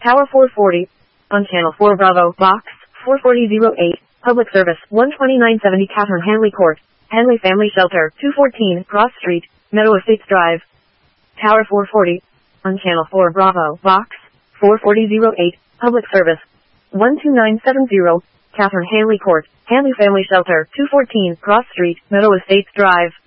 Tower 440. On Channel 4 Bravo, Box 44008. Public Service 12970 Catherine Hanley Court, Hanley Family Shelter, 214 Cross Street, Meadow Estates Drive. Tower 440. On Channel 4 Bravo, Box 44008. Public Service 12970 Catherine Hanley Court, Hanley Family Shelter, 214 Cross Street, Meadow Estates Drive.